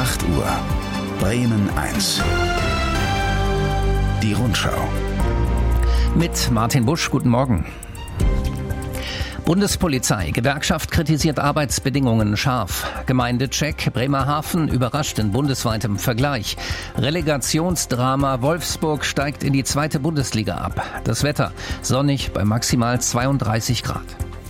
8 Uhr. Bremen 1. Die Rundschau. Mit Martin Busch, guten Morgen. Bundespolizei, Gewerkschaft kritisiert Arbeitsbedingungen scharf. Gemeindecheck, Bremerhaven überrascht in bundesweitem Vergleich. Relegationsdrama, Wolfsburg steigt in die 2. Bundesliga ab. Das Wetter, sonnig bei maximal 32 Grad.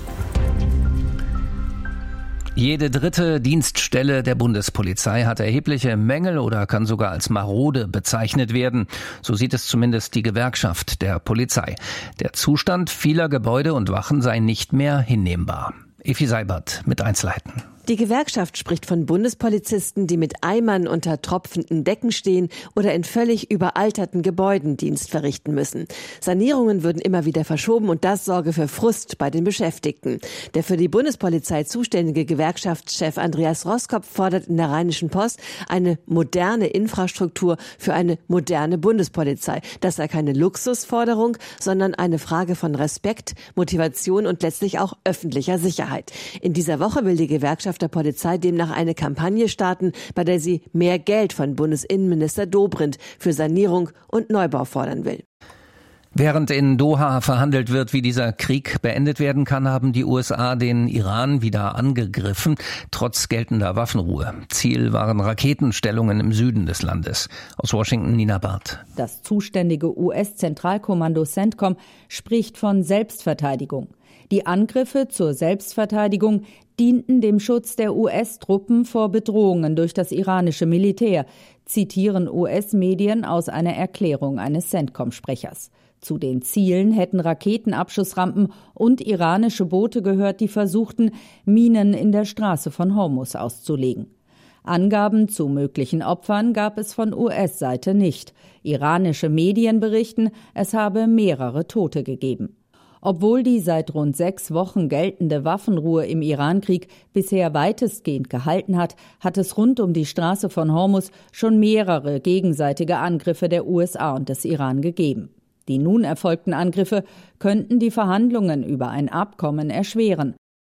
Jede 3. Dienststelle der Bundespolizei hat erhebliche Mängel oder kann sogar als marode bezeichnet werden. So sieht es zumindest die Gewerkschaft der Polizei. Der Zustand vieler Gebäude und Wachen sei nicht mehr hinnehmbar. Effi Seibert mit Einzelheiten. Die Gewerkschaft spricht von Bundespolizisten, die mit Eimern unter tropfenden Decken stehen oder in völlig überalterten Gebäuden Dienst verrichten müssen. Sanierungen würden immer wieder verschoben und das sorge für Frust bei den Beschäftigten. Der für die Bundespolizei zuständige Gewerkschaftschef Andreas Roskopf fordert in der Rheinischen Post eine moderne Infrastruktur für eine moderne Bundespolizei. Das sei keine Luxusforderung, sondern eine Frage von Respekt, Motivation und letztlich auch öffentlicher Sicherheit. In dieser Woche will die Gewerkschaft der Polizei demnach eine Kampagne starten, bei der sie mehr Geld von Bundesinnenminister Dobrindt für Sanierung und Neubau fordern will. Während in Doha verhandelt wird, wie dieser Krieg beendet werden kann, haben die USA den Iran wieder angegriffen, trotz geltender Waffenruhe. Ziel waren Raketenstellungen im Süden des Landes. Aus Washington Nina Barth. Das zuständige US-Zentralkommando CENTCOM spricht von Selbstverteidigung. Die Angriffe zur Selbstverteidigung dienten dem Schutz der US-Truppen vor Bedrohungen durch das iranische Militär, zitieren US-Medien aus einer Erklärung eines CENTCOM-Sprechers. Zu den Zielen hätten Raketenabschussrampen und iranische Boote gehört, die versuchten, Minen in der Straße von Hormuz auszulegen. Angaben zu möglichen Opfern gab es von US-Seite nicht. Iranische Medien berichten, es habe mehrere Tote gegeben. Obwohl die seit rund 6 Wochen geltende Waffenruhe im Irankrieg bisher weitestgehend gehalten hat, hat es rund um die Straße von Hormuz schon mehrere gegenseitige Angriffe der USA und des Iran gegeben. Die nun erfolgten Angriffe könnten die Verhandlungen über ein Abkommen erschweren.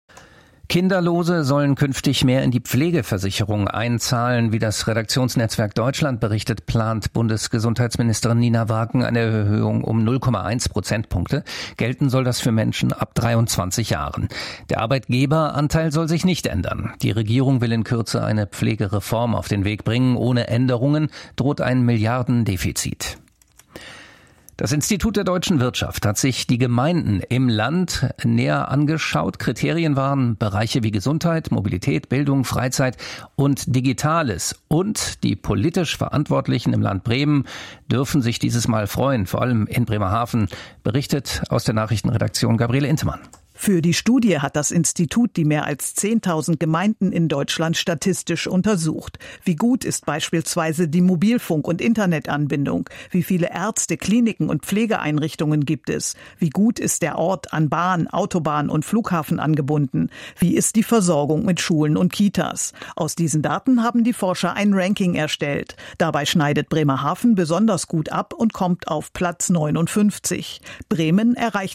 Kinderlose sollen künftig mehr in die Pflegeversicherung einzahlen. Wie das Redaktionsnetzwerk Deutschland berichtet, plant Bundesgesundheitsministerin Nina Wagen eine Erhöhung um 0,1 Prozentpunkte. Gelten soll das für Menschen ab 23 Jahren. Der Arbeitgeberanteil soll sich nicht ändern. Die Regierung will in Kürze eine Pflegereform auf den Weg bringen. Ohne Änderungen droht ein Milliardendefizit. Das Institut der deutschen Wirtschaft hat sich die Gemeinden im Land näher angeschaut. Kriterien waren Bereiche wie Gesundheit, Mobilität, Bildung, Freizeit und Digitales. Und die politisch Verantwortlichen im Land Bremen dürfen sich dieses Mal freuen, vor allem in Bremerhaven, berichtet aus der Nachrichtenredaktion Gabriele Intemann. Für die Studie hat das Institut die mehr als 10.000 Gemeinden in Deutschland statistisch untersucht. Wie gut ist beispielsweise die Mobilfunk- und Internetanbindung? Wie viele Ärzte, Kliniken und Pflegeeinrichtungen gibt es? Wie gut ist der Ort an Bahn, Autobahn und Flughafen angebunden? Wie ist die Versorgung mit Schulen und Kitas? Aus diesen Daten haben die Forscher ein Ranking erstellt. Dabei schneidet Bremerhaven besonders gut ab und kommt auf Platz 59. Bremen erreicht